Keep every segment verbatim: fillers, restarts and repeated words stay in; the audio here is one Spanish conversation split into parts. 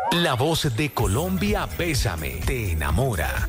La voz de Colombia, Bésame, te enamora.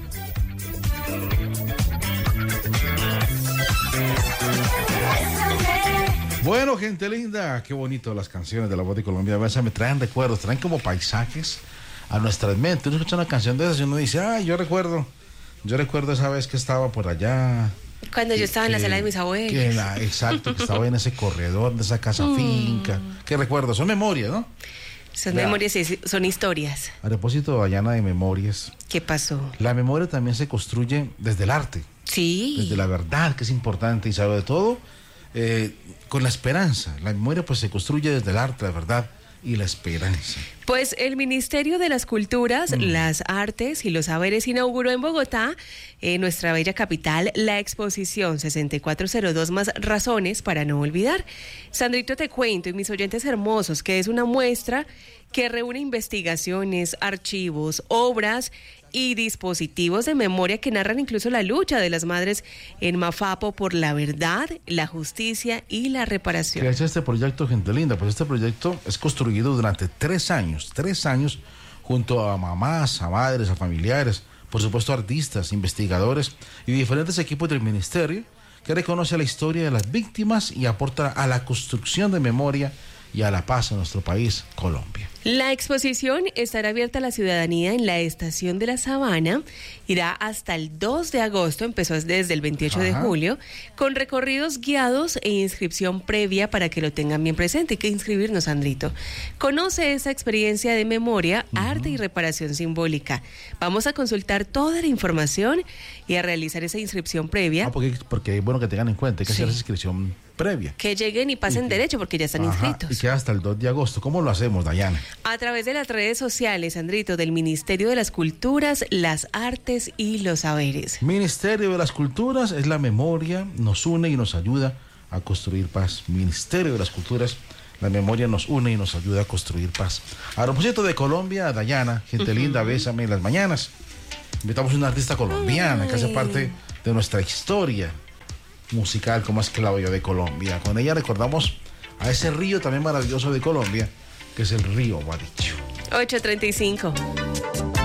Bueno, gente linda, qué bonito las canciones de La Voz de Colombia, Bésame, traen recuerdos, traen como paisajes a nuestras mentes. Uno escucha una canción de esas y uno dice, ay, yo recuerdo, yo recuerdo esa vez que estaba por allá. Cuando yo estaba que, en la sala de mis abuelos. Que la, exacto, que estaba en ese corredor de esa casa mm. finca. Qué recuerdos, son memorias, ¿no? Son ya. memorias y son historias. A propósito, Dayana, de memorias. ¿Qué pasó? La memoria también se construye desde el arte. Sí. Desde la verdad, que es importante, y sabe de todo, eh, con la esperanza. La memoria pues se construye desde el arte, la verdad y la esperanza. Pues el Ministerio de las Culturas, mm. las Artes y los Saberes inauguró en Bogotá, en nuestra bella capital, la exposición sesenta y cuatro cero dos más razones para no olvidar. Sandrito, te cuento, y mis oyentes hermosos, que es una muestra que reúne investigaciones, archivos, obras y dispositivos de memoria que narran incluso la lucha de las madres en Mafapo por la verdad, la justicia y la reparación. ¿Qué es este proyecto, gente linda? Pues este proyecto es construido durante tres años, tres años, junto a mamás, a madres, a familiares, por supuesto artistas, investigadores y diferentes equipos del ministerio, que reconoce la historia de las víctimas y aporta a la construcción de memoria y a la paz en nuestro país, Colombia. La exposición estará abierta a la ciudadanía en la Estación de la Sabana, irá hasta el dos de agosto, empezó desde el veintiocho Ajá. de julio, con recorridos guiados e inscripción previa para que lo tengan bien presente. Hay que inscribirnos, Sandrito. Conoce esa experiencia de memoria, uh-huh. arte y reparación simbólica. Vamos a consultar toda la información y a realizar esa inscripción previa. Ah, porque, porque es bueno que tengan en cuenta, hay que sí. hacer esa inscripción previa. Que lleguen y pasen y que, derecho porque ya están ajá, inscritos. Y queda hasta el dos de agosto. ¿Cómo lo hacemos, Dayana? A través de las redes sociales, Sandrito, del Ministerio de las Culturas, las Artes y los Saberes. Ministerio de las Culturas es la memoria, nos une y nos ayuda a construir paz. Ministerio de las Culturas, la memoria nos une y nos ayuda a construir paz. A propósito de Colombia, Dayana, gente uh-huh. linda, bésame en las mañanas. Invitamos a una artista colombiana Ay. que hace parte de nuestra historia musical como es Claudia de Colombia. Con ella recordamos a ese río también maravilloso de Colombia, que es el río Guaricho. ocho treinta y cinco.